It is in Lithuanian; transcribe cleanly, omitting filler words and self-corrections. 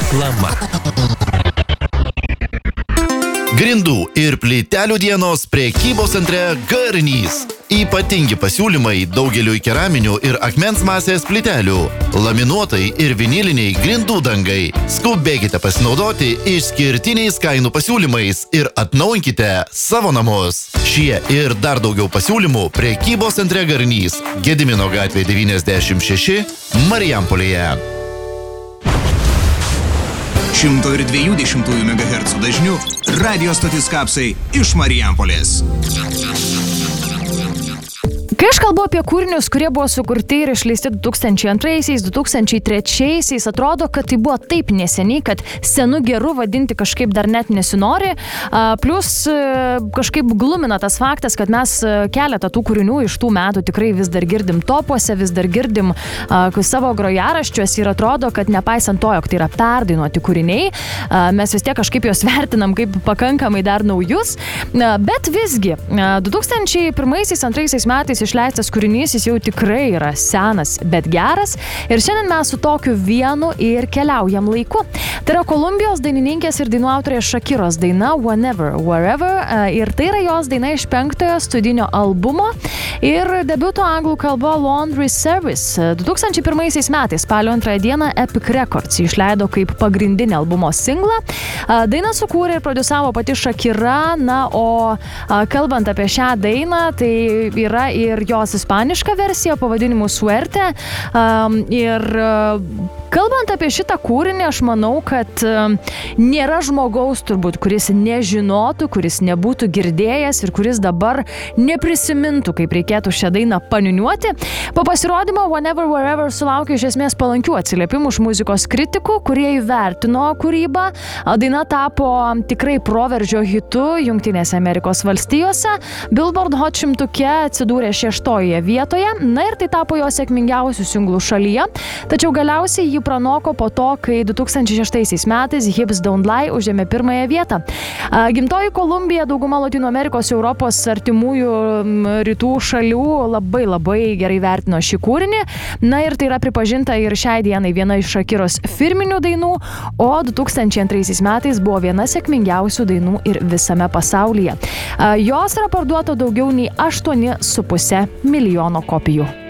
Reklama. Grindų ir plytelių dienos prekybos centre Garnys. Ypatingi pasiūlymai daugeliui keraminių ir akmens masės plytelių, laminuotai ir viniliniai grindų dangai. Skubėkite pasinaudoti išskirtiniais kainų pasiūlymais ir atnaujinkite savo namus. Šie ir dar daugiau pasiūlymų prekybos centre Garnys, Gedimino gatvė 96, Marijampolėje. 102,2 MHz dažniu radio stotis Kapsai iš Marijampolės. Kai aš kalbu apie kūrinius, kurie buvo sukurti ir išleisti 2002-2003, atrodo, kad tai buvo taip neseniai, kad senu geru vadinti kažkaip dar net nesinori. Plus kažkaip glumina tas faktas, kad mes keletą tų kūrinių iš tų metų tikrai vis dar girdim topuose, vis dar girdim savo grojaraščiuose ir atrodo, kad nepaisant to, jog tai yra perdainuoti kūriniai, mes vis tiek kažkaip juos vertinam kaip pakankamai dar naujus. Bet visgi, 2001-2002 metais išleistas kūrinys, jis jau tikrai yra senas, bet geras. Ir šiandien mes su tokiu vienu ir keliaujam laiku. Tai yra Kolumbijos dainininkės ir dainų autorės Shakiros daina Whenever, Wherever. Ir tai yra jos daina iš 5-ojo studijinio albumo ir debiuto anglų kalba Laundry Service. 2001 metais, spalio 2 dieną, Epic Records išleido kaip pagrindinį albumo singlą. Dainą sukūrė ir produsavo pati Shakira. Na, o kalbant apie šią dainą, tai yra ir jos ispaniška versija pavadinimu Suerte. Kalbant apie šitą kūrinį, aš manau, kad nėra žmogaus turbūt, kuris nežinotų, kuris nebūtų girdėjęs ir kuris dabar neprisimintų, kaip reikėtų šią dainą paniuniuoti. Po pasirodymo Whenever, Wherever sulaukė iš esmės palankių atsiliepimų iš muzikos kritikų, kurie įvertino kūrybą. Daina tapo tikrai proveržio hitu Jungtinėse Amerikos valstijose. Billboard Hot 100-ke atsidūrė 6-oje vietoje. Na ir tai tapo jo sėkmingiausių singlų šalyje. Tačiau galiausiai jį pranoko po to, kai 2006 metais Hips Don't Lie užėmė 1-ąją vietą. Gimtoji Kolumbija, dauguma Latino Amerikos, Europos, artimųjų rytų šalių labai gerai vertino šį kūrinį. Na ir tai yra pripažinta ir šiai dienai viena iš Shakiros firminių dainų, o 2002 metais buvo viena sėkmingiausių dainų ir visame pasaulyje. Jos yra parduota daugiau nei 8,5 milijono kopijų.